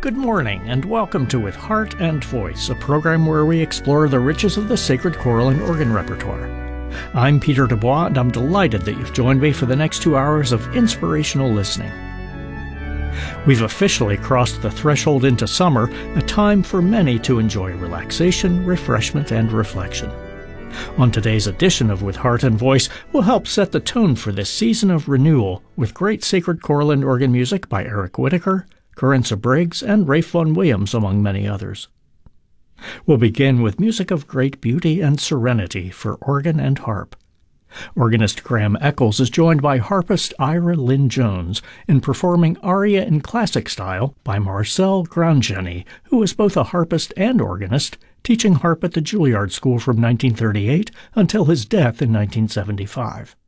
Good morning, and welcome to With Heart and Voice, a program where we explore the riches of the sacred choral and organ repertoire. I'm Peter Dubois, and I'm delighted that you've joined me for the next 2 hours of inspirational listening. We've officially crossed the threshold into summer, a time for many to enjoy relaxation, refreshment, and reflection. On today's edition of With Heart and Voice, we'll help set the tone for this season of renewal with great sacred choral and organ music by Eric Whitacre, Corinza Briggs, and Ralph Vaughan Williams, among many others. We'll begin with music of great beauty and serenity for organ and harp. Organist Graham Eccles is joined by harpist Ira Lynn Jones in performing Aria in Classic Style by Marcel Grandjeanny, who was both a harpist and organist, teaching harp at the Juilliard School from 1938 until his death in 1975.